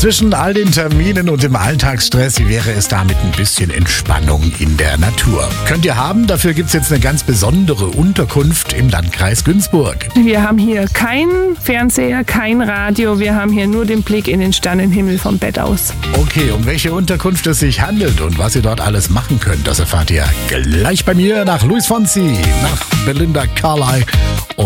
Zwischen all den Terminen und dem Alltagsstress, wie wäre es da mit ein bisschen Entspannung in der Natur? Könnt ihr haben, dafür gibt es jetzt eine ganz besondere Unterkunft im Landkreis Günzburg. Wir haben hier keinen Fernseher, kein Radio, wir haben hier nur den Blick in den Sternenhimmel vom Bett aus. Okay, um welche Unterkunft es sich handelt und was ihr dort alles machen könnt, das erfahrt ihr gleich bei mir nach Luis Fonsi, nach Belinda Carlisle.